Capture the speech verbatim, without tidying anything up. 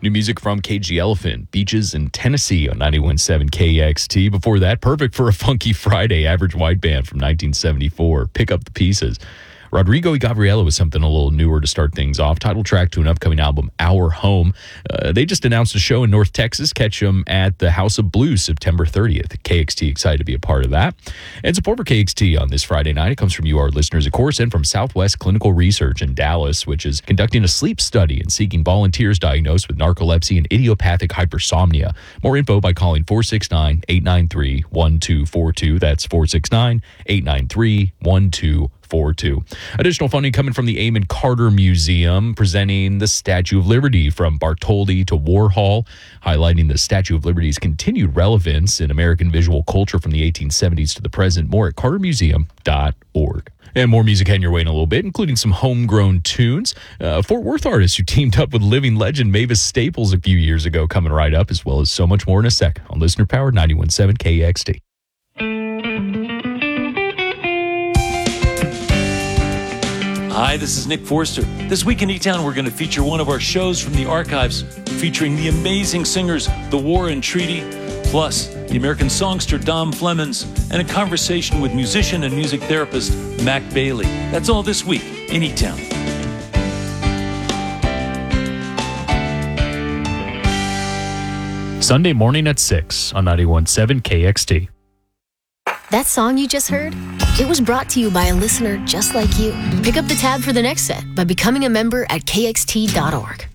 New music from K G Elephant, Beaches in Tennessee on ninety-one point seven K X T. Before that, Perfect for a Funky Friday, Average White Band from nineteen seventy-four. Pick Up the Pieces. Rodrigo y Gabriela was something a little newer to start things off. Title track to an upcoming album, Our Home. Uh, they just announced a show in North Texas. Catch them at the House of Blues September thirtieth. K X T excited to be a part of that. And support for K X T on this Friday night. It comes from you, our listeners, of course, and from Southwest Clinical Research in Dallas, which is conducting a sleep study and seeking volunteers diagnosed with narcolepsy and idiopathic hypersomnia. More info by calling four six nine, eight nine three, one two four two. That's four six nine, eight nine three, one two four two. four two. Additional funding coming from the Amon Carter Museum, presenting the Statue of Liberty from Bartholdi to Warhol, highlighting the Statue of Liberty's continued relevance in American visual culture from the eighteen seventies to the present. More at carter museum dot org. And more music heading your way in a little bit, including some homegrown tunes. Uh, Fort Worth artists who teamed up with living legend Mavis Staples a few years ago coming right up, as well as so much more in a sec on Listener Powered ninety-one point seven K X T. Hi, this is Nick Forster. This week in E-Town, we're going to feature one of our shows from the archives featuring the amazing singers The War and Treaty, plus the American songster Dom Flemons, and a conversation with musician and music therapist Mac Bailey. That's all this week in E-Town. Sunday morning at six on ninety-one point seven K X T. That song you just heard? It was brought to you by a listener just like you. Pick up the tab for the next set by becoming a member at K X T dot org.